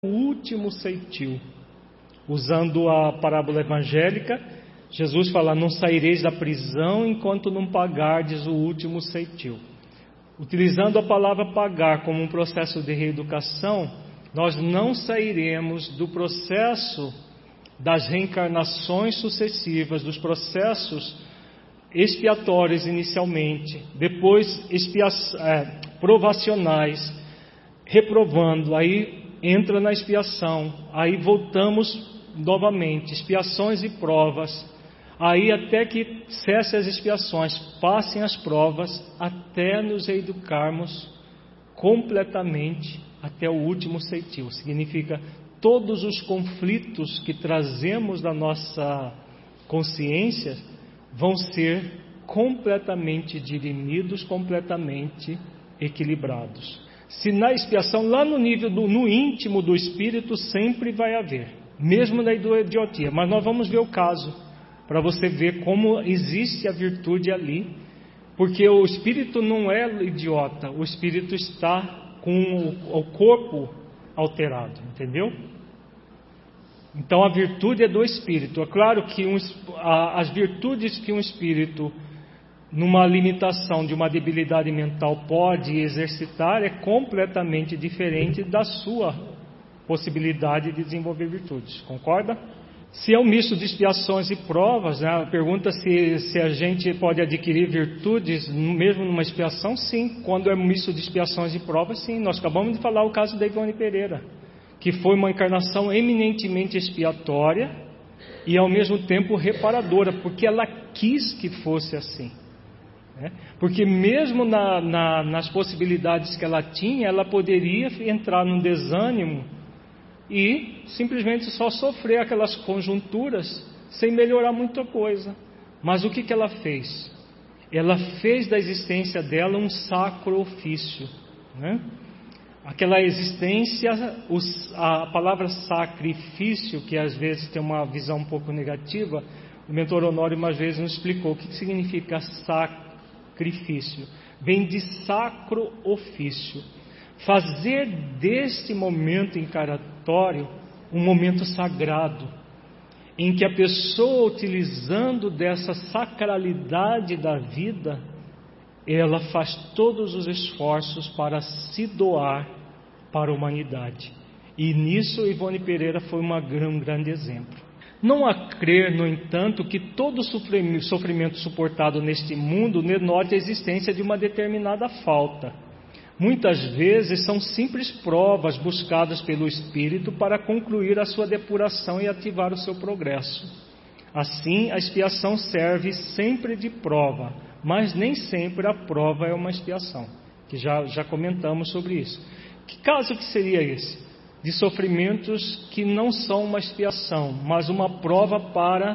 o último ceitil. Usando a parábola evangélica, Jesus fala: não saireis da prisão enquanto não pagardes o último ceitil. Utilizando a palavra pagar como um processo de reeducação, nós não sairemos do processo das reencarnações sucessivas, dos processos expiatórios inicialmente, depois provacionais, reprovando, aí entra na expiação, aí voltamos novamente, expiações e provas, aí até que cessem as expiações, passem as provas, até nos educarmos completamente até o último ceitil. Significa todos os conflitos que trazemos da nossa consciência vão ser completamente dirimidos, completamente equilibrados. Se na expiação, lá no nível no íntimo do espírito, sempre vai haver, mesmo na idiotia. Mas nós vamos ver o caso, para você ver como existe a virtude ali, porque o espírito não é idiota, o espírito está com o corpo alterado, entendeu? Então a virtude é do espírito. É claro que as virtudes que um espírito, numa limitação de uma debilidade mental, pode exercitar é completamente diferente da sua possibilidade de desenvolver virtudes. Concorda? Se é um misto de expiações e provas, né? Pergunta se a gente pode adquirir virtudes mesmo numa expiação. Sim. Quando é um misto de expiações e provas, sim. Nós acabamos de falar o caso da Ivone Pereira, que foi uma encarnação eminentemente expiatória e ao mesmo tempo reparadora, porque ela quis que fosse assim. Porque mesmo nas possibilidades que ela tinha, ela poderia entrar num desânimo e simplesmente só sofrer aquelas conjunturas sem melhorar muita coisa. Mas o que ela fez? Ela fez da existência dela um sacro ofício, né? Aquela existência, a palavra sacrifício, que às vezes tem uma visão um pouco negativa, o mentor Honório uma vez nos explicou o que significa sacrifício. Vem de sacro ofício. Fazer deste momento encarnatório um momento sagrado, em que a pessoa, utilizando dessa sacralidade da vida, ela faz todos os esforços para se doar para a humanidade. E nisso Ivone Pereira foi um grande exemplo. Não há crer, no entanto, que todo sofrimento suportado neste mundo denote a existência de uma determinada falta. Muitas vezes são simples provas buscadas pelo espírito para concluir a sua depuração e ativar o seu progresso. Assim, a expiação serve sempre de prova, mas nem sempre a prova é uma expiação, que já comentamos sobre isso. Que caso que seria esse? De sofrimentos que não são uma expiação, mas uma prova para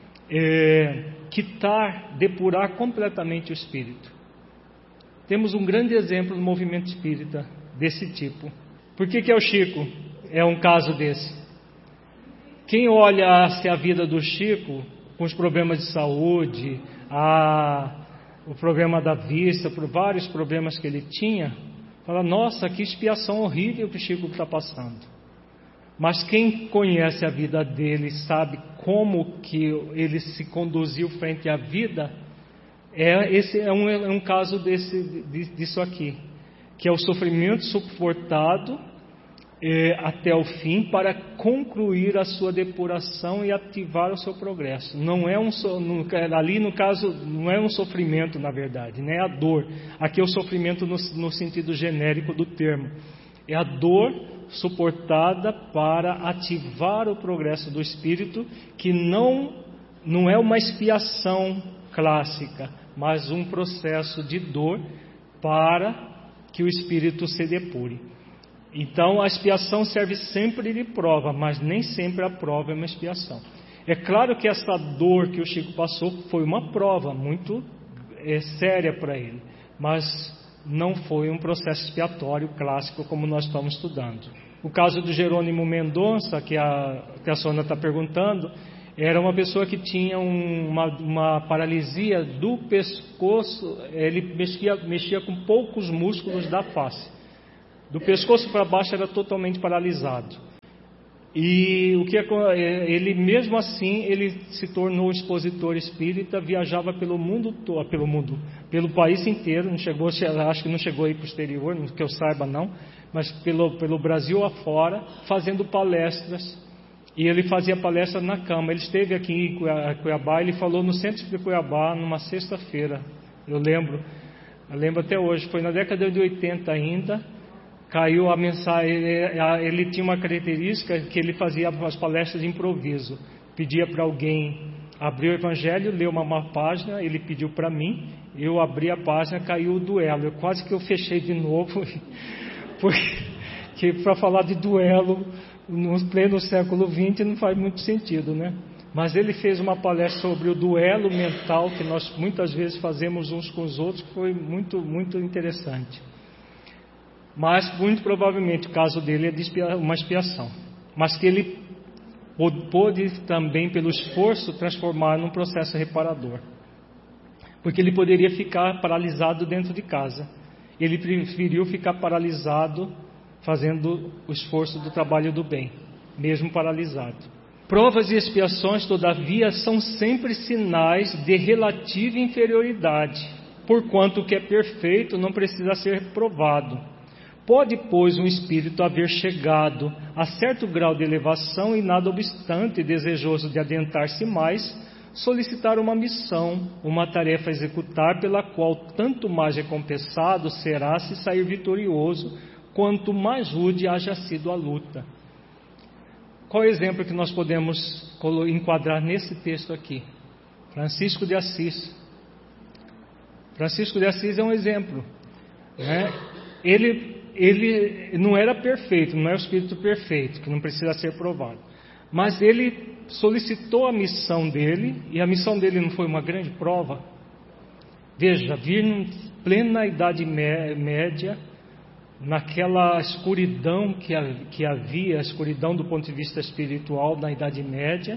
depurar completamente o espírito. Temos um grande exemplo no movimento espírita desse tipo. Por que é o Chico? É um caso desse. Quem olha a vida do Chico, com os problemas de saúde, o problema da vista, por vários problemas que ele tinha, fala: nossa, que expiação horrível que o Chico está passando. Mas quem conhece a vida dele, sabe como que ele se conduziu frente à vida, esse é um caso disso aqui, que é o sofrimento suportado até o fim para concluir a sua depuração e ativar o seu progresso. Ali no caso não é um sofrimento, na verdade, não é a dor. Aqui é o sofrimento no sentido genérico do termo. É a dor suportada para ativar o progresso do espírito, que não é uma expiação clássica, mas um processo de dor para que o espírito se depure. Então a expiação serve sempre de prova, mas nem sempre a prova é uma expiação. É claro que essa dor que o Chico passou foi uma prova muito séria para ele, mas não foi um processo expiatório clássico como nós estamos estudando. O caso do Jerônimo Mendonça, que a Sônia está perguntando, era uma pessoa que tinha uma paralisia do pescoço. Ele mexia com poucos músculos da face. Do pescoço para baixo era totalmente paralisado. E ele mesmo assim ele se tornou expositor espírita, viajava pelo mundo todo, pelo país inteiro, acho que não chegou aí para o exterior, que eu saiba não, mas pelo Brasil afora, fazendo palestras. E ele fazia palestra na cama. Ele esteve aqui em Cuiabá, ele falou no centro de Cuiabá numa sexta-feira. Eu lembro até hoje, foi na década de 80 ainda. Caiu a mensagem. Ele tinha uma característica que ele fazia as palestras de improviso. Pedia para alguém abrir o Evangelho, ler uma página, ele pediu para mim, eu abri a página, caiu o duelo. Quase que eu fechei de novo, porque para falar de duelo no pleno século XX não faz muito sentido, né? Mas ele fez uma palestra sobre o duelo mental que nós muitas vezes fazemos uns com os outros, que foi muito, muito interessante. Mas muito provavelmente o caso dele é de uma expiação, mas que ele pôde também pelo esforço transformar num processo reparador, porque ele poderia ficar paralisado dentro de casa, ele preferiu ficar paralisado fazendo o esforço do trabalho do bem, mesmo paralisado. Provas e expiações, todavia, são sempre sinais de relativa inferioridade, porquanto o que é perfeito não precisa ser provado. Pode, pois, um espírito haver chegado a certo grau de elevação e, nada obstante, desejoso de adiantar-se mais, solicitar uma missão, uma tarefa a executar, pela qual tanto mais recompensado será se sair vitorioso, quanto mais rude haja sido a luta. Qual é o exemplo que nós podemos enquadrar nesse texto aqui? Francisco de Assis. Francisco de Assis é um exemplo, né? Ele não era perfeito, não é o espírito perfeito, que não precisa ser provado. Mas ele solicitou a missão dele, e a missão dele não foi uma grande prova. Veja, vir em plena Idade Média, naquela escuridão que havia, a escuridão do ponto de vista espiritual na Idade Média,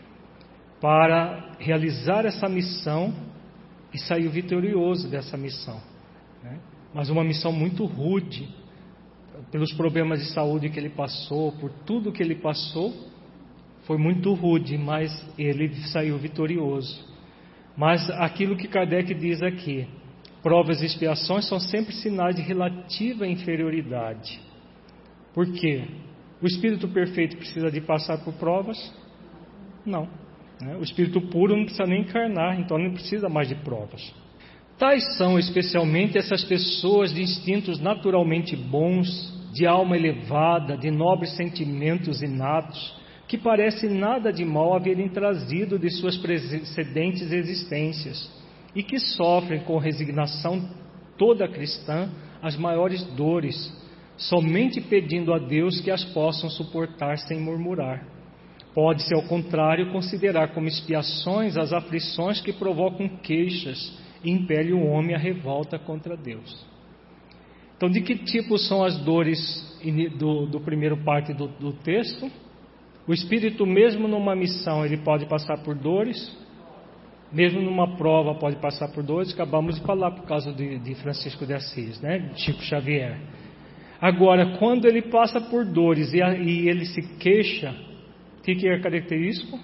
para realizar essa missão, e saiu vitorioso dessa missão, né? Mas uma missão muito rude, pelos problemas de saúde que ele passou, por tudo que ele passou, foi muito rude, mas ele saiu vitorioso. Mas aquilo que Kardec diz aqui, provas e expiações são sempre sinais de relativa inferioridade. Por quê? O espírito perfeito precisa de passar por provas? Não, né? O espírito puro não precisa nem encarnar, então não precisa mais de provas. Tais são especialmente essas pessoas de instintos naturalmente bons, de alma elevada, de nobres sentimentos inatos, que parece nada de mal haverem trazido de suas precedentes existências, e que sofrem com resignação toda cristã as maiores dores, somente pedindo a Deus que as possam suportar sem murmurar. Pode-se, ao contrário, considerar como expiações as aflições que provocam queixas e impele o homem à revolta contra Deus. Então, de que tipo são as dores do primeiro parte do texto? O espírito, mesmo numa missão, ele pode passar por dores, mesmo numa prova pode passar por dores. Acabamos de falar por causa de Francisco de Assis, né? De Chico Xavier. Agora, quando ele passa por dores e ele se queixa, o que é característico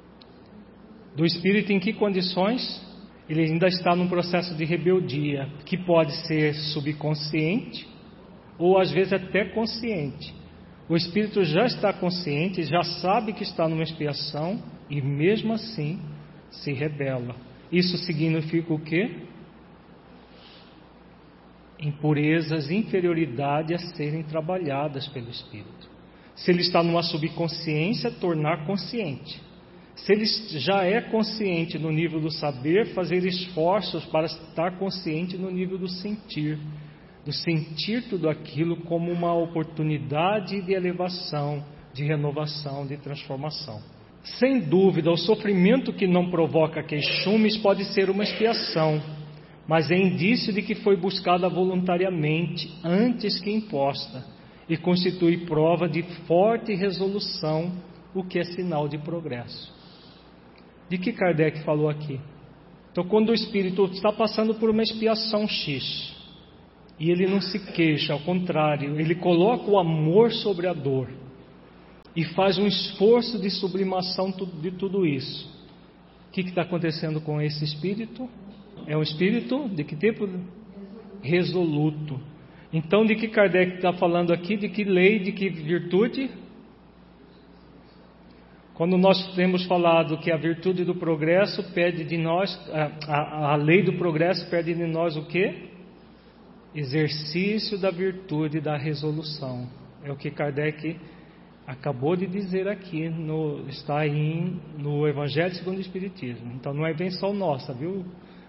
do espírito? Em que condições? Ele ainda está num processo de rebeldia, que pode ser subconsciente ou às vezes até consciente. O espírito já está consciente, já sabe que está numa expiação e mesmo assim se rebela. Isso significa o quê? Impurezas, inferioridade a serem trabalhadas pelo espírito. Se ele está numa subconsciência, tornar consciente. Se ele já é consciente no nível do saber, fazer esforços para estar consciente no nível do sentir tudo aquilo como uma oportunidade de elevação, de renovação, de transformação. Sem dúvida, o sofrimento que não provoca queixumes pode ser uma expiação, mas é indício de que foi buscada voluntariamente, antes que imposta, e constitui prova de forte resolução, o que é sinal de progresso. De que Kardec falou aqui? Então, quando o espírito está passando por uma expiação X, e ele não se queixa, ao contrário, ele coloca o amor sobre a dor, e faz um esforço de sublimação de tudo isso. O que está acontecendo com esse espírito? É um espírito de que tipo? Resoluto. Então, de que Kardec está falando aqui? De que lei, de que virtude? Quando nós temos falado que a virtude do progresso pede de nós, a lei do progresso pede de nós o quê? Exercício da virtude da resolução. É o que Kardec acabou de dizer aqui, está aí no Evangelho segundo o Espiritismo. Então não é invenção nossa, viu?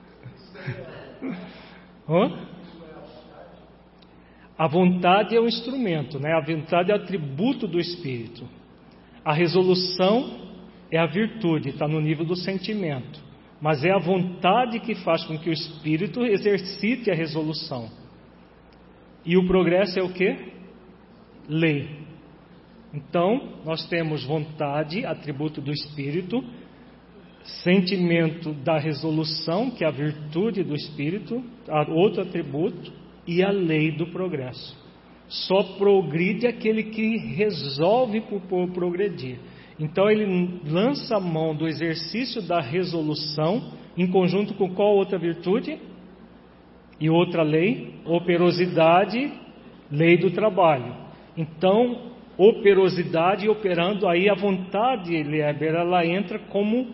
A vontade é um instrumento, né? A vontade é atributo do Espírito. A resolução é a virtude, está no nível do sentimento. Mas é a vontade que faz com que o Espírito exercite a resolução. E o progresso é o quê? Lei. Então, nós temos vontade, atributo do Espírito, sentimento da resolução, que é a virtude do Espírito, outro atributo, e a lei do progresso. Só progride aquele que resolve por progredir. Então, ele lança a mão do exercício da resolução, em conjunto com qual outra virtude? E outra lei? Operosidade, lei do trabalho. Então, operosidade operando, aí a vontade, ela entra como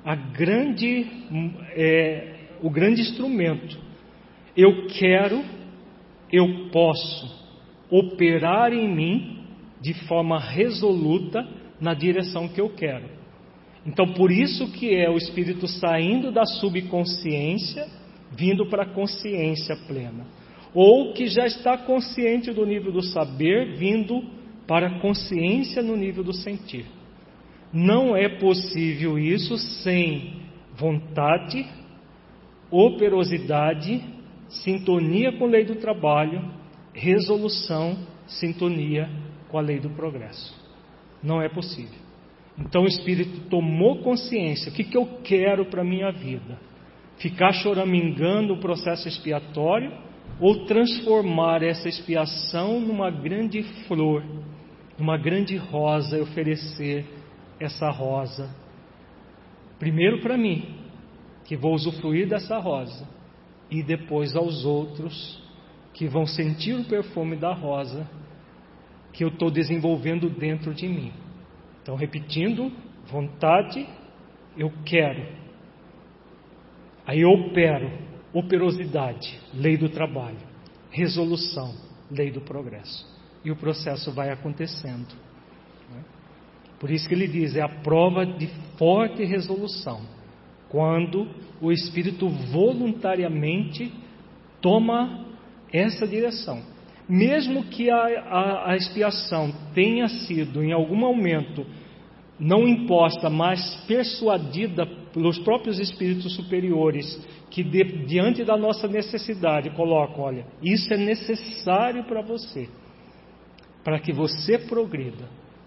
o grande instrumento. Eu quero, eu posso operar em mim de forma resoluta na direção que eu quero. Então, por isso que é o espírito saindo da subconsciência, vindo para a consciência plena. Ou que já está consciente do nível do saber, vindo para a consciência no nível do sentir. Não é possível isso sem vontade, operosidade, sintonia com a lei do trabalho, resolução, sintonia com a lei do progresso. Não é possível. Então o espírito tomou consciência. O que eu quero para a minha vida? Ficar choramingando o processo expiatório ou transformar essa expiação numa grande flor, numa grande rosa, e oferecer essa rosa primeiro para mim, que vou usufruir dessa rosa, e depois aos outros que vão sentir o perfume da rosa que eu estou desenvolvendo dentro de mim. Então, repetindo, vontade, eu quero. Aí eu opero, operosidade, lei do trabalho, resolução, lei do progresso. E o processo vai acontecendo. Por isso que ele diz, é a prova de forte resolução. Quando o espírito voluntariamente toma essa direção. Mesmo que a expiação tenha sido em algum momento não imposta, mas persuadida pelos próprios espíritos superiores, que diante da nossa necessidade colocam, olha, isso é necessário para você, para que você progrida.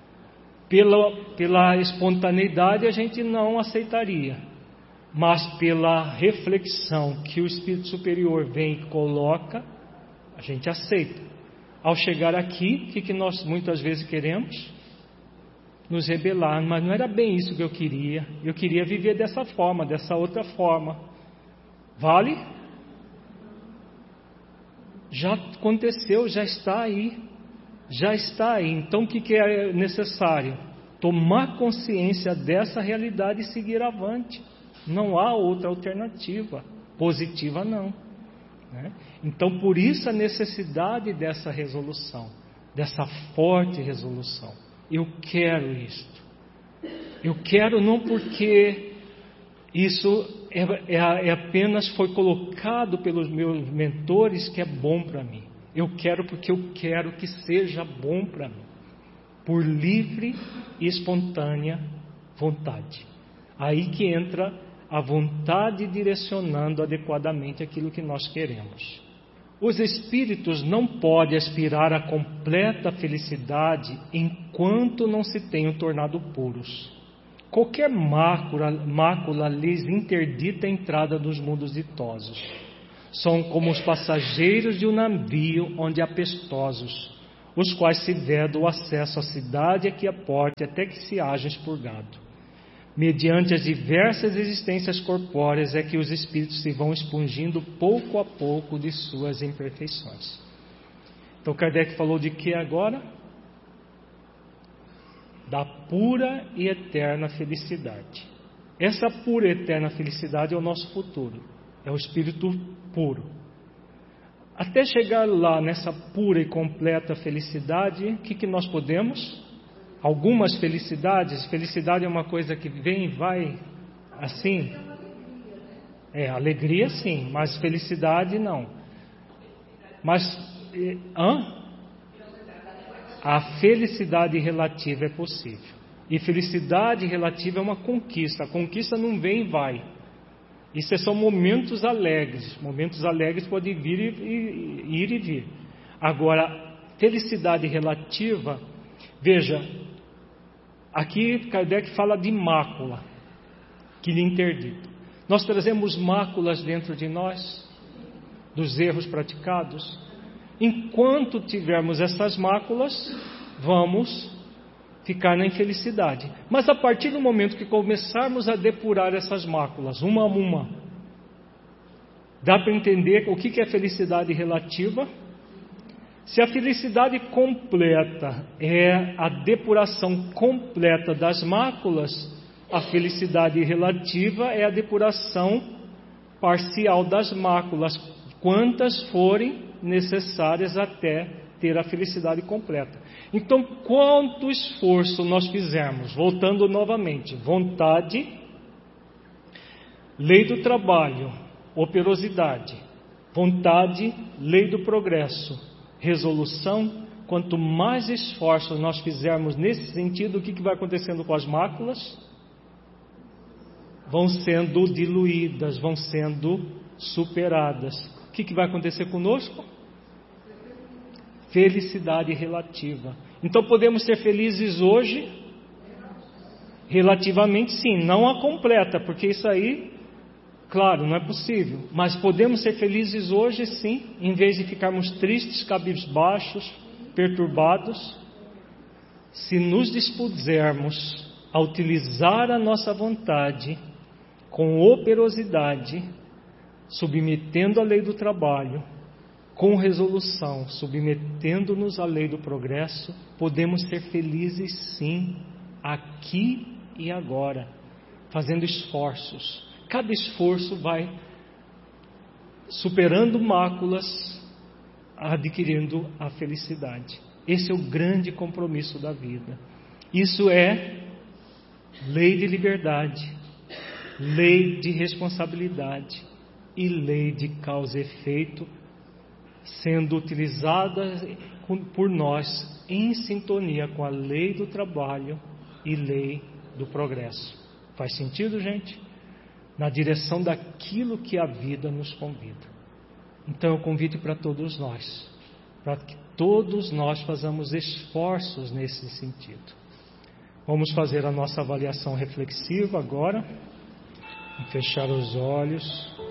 Pela espontaneidade a gente não aceitaria, mas pela reflexão que o espírito superior vem e coloca, a gente aceita. Ao chegar aqui, o que nós muitas vezes queremos? Nos rebelar, mas não era bem isso que eu queria viver dessa forma, dessa outra forma. Vale? Já aconteceu, já está aí. Então o que é necessário? Tomar consciência dessa realidade e seguir avante. Não há outra alternativa, positiva não. Então por isso a necessidade dessa resolução, dessa forte resolução. Eu quero isto. Eu quero não porque isso apenas foi colocado pelos meus mentores que é bom para mim. Eu quero porque eu quero que seja bom para mim, por livre e espontânea vontade. Aí que entra a vontade direcionando adequadamente aquilo que nós queremos. Os espíritos não podem aspirar à completa felicidade enquanto não se tenham tornado puros. Qualquer mácula lhes interdita a entrada nos mundos ditosos. São como os passageiros de um navio onde há pestosos, os quais se veda o acesso à cidade aqui à porta, até que se haja expurgado. Mediante as diversas existências corpóreas é que os espíritos se vão expungindo pouco a pouco de suas imperfeições. Então Kardec falou de que agora? Da pura e eterna felicidade. Essa pura e eterna felicidade é o nosso futuro, é o espírito puro. Até chegar lá nessa pura e completa felicidade, o que nós podemos? Algumas felicidades, felicidade é uma coisa que vem e vai assim. Alegria sim, mas felicidade não. Mas, a felicidade relativa é possível. E felicidade relativa é uma conquista. A conquista não vem e vai. Isso são momentos alegres. Momentos alegres podem vir ir e vir. Agora, felicidade relativa, veja, aqui Kardec fala de mácula que lhe interdita. Nós trazemos máculas dentro de nós, dos erros praticados. Enquanto tivermos essas máculas, vamos ficar na infelicidade. Mas a partir do momento que começarmos a depurar essas máculas, uma a uma, dá para entender o que é felicidade relativa? Se a felicidade completa é a depuração completa das máculas, a felicidade relativa é a depuração parcial das máculas, quantas forem necessárias até ter a felicidade completa. Então, quanto esforço nós fizermos, voltando novamente, vontade, lei do trabalho, operosidade, vontade, lei do progresso, resolução, quanto mais esforço nós fizermos nesse sentido, o que vai acontecendo com as máculas? Vão sendo diluídas, vão sendo superadas. O que vai acontecer conosco? Felicidade relativa. Então podemos ser felizes hoje? Relativamente sim, não a completa, porque isso aí, claro, não é possível. Mas podemos ser felizes hoje sim, em vez de ficarmos tristes, cabisbaixos, perturbados, se nos dispusermos a utilizar a nossa vontade com operosidade, submetendo a lei do trabalho, com resolução, submetendo-nos à lei do progresso, podemos ser felizes sim, aqui e agora, fazendo esforços. Cada esforço vai superando máculas, adquirindo a felicidade. Esse é o grande compromisso da vida. Isso é lei de liberdade, lei de responsabilidade e lei de causa e efeito, sendo utilizada por nós em sintonia com a lei do trabalho e lei do progresso. Faz sentido, gente? Na direção daquilo que a vida nos convida. Então eu convido para todos nós, para que todos nós façamos esforços nesse sentido. Vamos fazer a nossa avaliação reflexiva agora. Fechar os olhos.